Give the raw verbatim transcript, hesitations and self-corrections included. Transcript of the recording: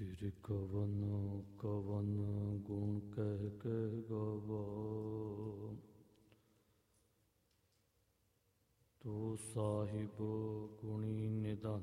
ਫਿਰ ਕਵਨ ਕਵਨ ਗੁਣ ਕਹਿ ਕੇ ਗਵਾ, ਤੂੰ ਸਾਹਿਬ ਗੁਣੀ ਨਿਧਾਨ